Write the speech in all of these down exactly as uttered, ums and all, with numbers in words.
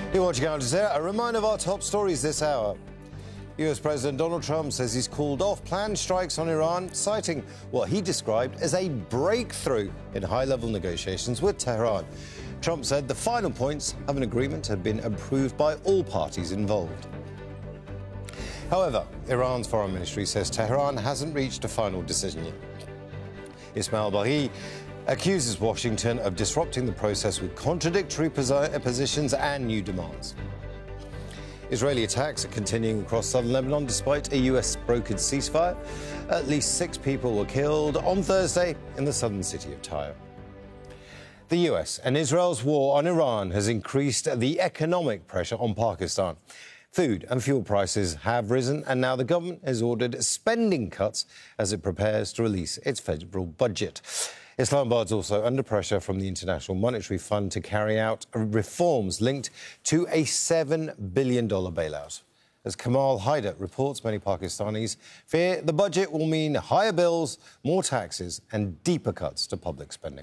You're watching Al Jazeera. A reminder of our top stories this hour. U S President Donald Trump says he's called off planned strikes on Iran, citing what he described as a breakthrough in high-level negotiations with Tehran. Trump said the final points of an agreement had been approved by all parties involved. However, Iran's foreign ministry says Tehran hasn't reached a final decision yet. Ismail Baghi accuses Washington of disrupting the process with contradictory posi- positions and new demands. Israeli attacks are continuing across southern Lebanon despite a U S-brokered ceasefire. At least six people were killed on Thursday in the southern city of Tyre. The U S and Israel's war on Iran has increased the economic pressure on Pakistan. Food and fuel prices have risen, and now the government has ordered spending cuts as it prepares to release its federal budget. Islamabad's also under pressure from the International Monetary Fund to carry out reforms linked to a seven billion dollars bailout. As Kamal Haider reports, many Pakistanis fear the budget will mean higher bills, more taxes and deeper cuts to public spending.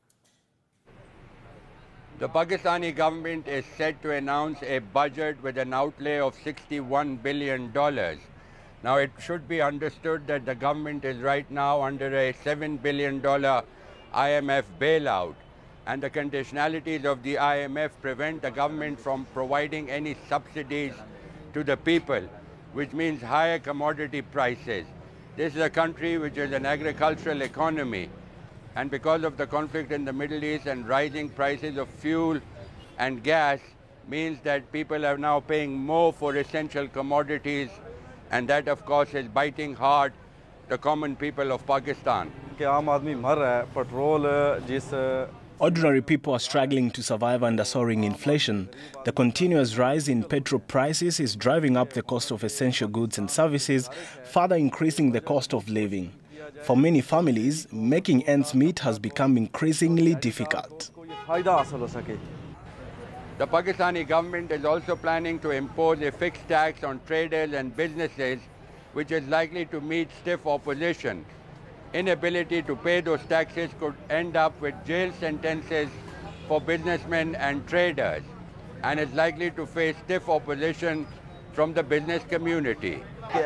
The Pakistani government is set to announce a budget with an outlay of sixty-one billion dollars. Now, it should be understood that the government is right now under a seven billion dollars I M F bailout, and the conditionalities of the I M F prevent the government from providing any subsidies to the people, which means higher commodity prices. This is a country which is an agricultural economy, and because of the conflict in the Middle East and rising prices of fuel and gas means that people are now paying more for essential commodities, and that of course is biting hard the common people of Pakistan. Ordinary people are struggling to survive under soaring inflation. The continuous rise in petrol prices is driving up the cost of essential goods and services, further increasing the cost of living. For many families, making ends meet has become increasingly difficult. The Pakistani government is also planning to impose a fixed tax on traders and businesses, which is likely to meet stiff opposition. Inability to pay those taxes could end up with jail sentences for businessmen and traders, and is likely to face stiff opposition from the business community.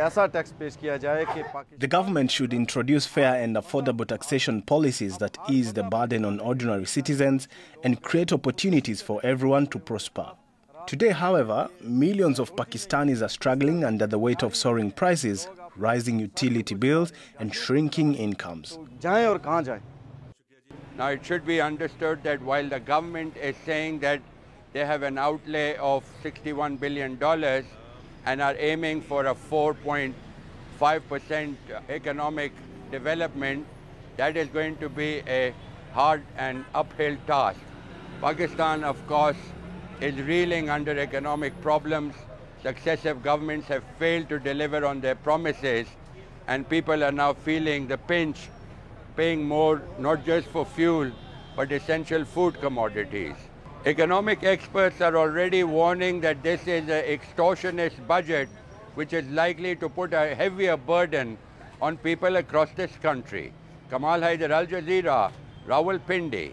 The government should introduce fair and affordable taxation policies that ease the burden on ordinary citizens and create opportunities for everyone to prosper. Today, however, millions of Pakistanis are struggling under the weight of soaring prices, rising utility bills and shrinking incomes. Now, it should be understood that while the government is saying that they have an outlay of sixty-one billion dollars and are aiming for a four point five percent economic development, that is going to be a hard and uphill task. Pakistan, of course, is reeling under economic problems. Successive governments have failed to deliver on their promises, and people are now feeling the pinch, paying more not just for fuel, but essential food commodities. Economic experts are already warning that this is an extortionist budget, which is likely to put a heavier burden on people across this country. Kamal Haider, Al Jazeera, Rawalpindi.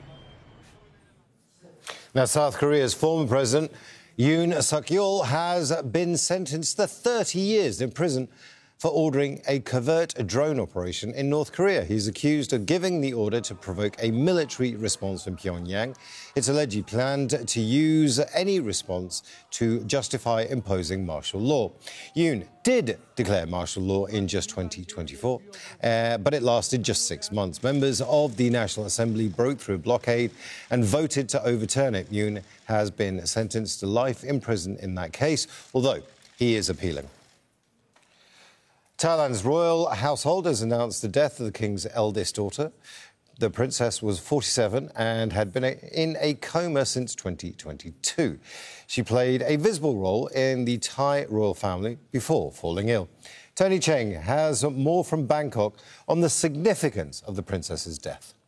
Now, South Korea's former president, Yoon Suk-yeol, has been sentenced to thirty years in prison for ordering a covert drone operation in North Korea. He's accused of giving the order to provoke a military response from Pyongyang. It's alleged he planned to use any response to justify imposing martial law. Yoon did declare martial law in just twenty twenty-four, uh, but it lasted just six months. Members of the National Assembly broke through a blockade and voted to overturn it. Yoon has been sentenced to life in prison in that case, although he is appealing. Thailand's royal household has announced the death of the king's eldest daughter. The princess was forty-seven and had been in a coma since twenty twenty-two. She played a visible role in the Thai royal family before falling ill. Tony Cheng has more from Bangkok on the significance of the princess's death.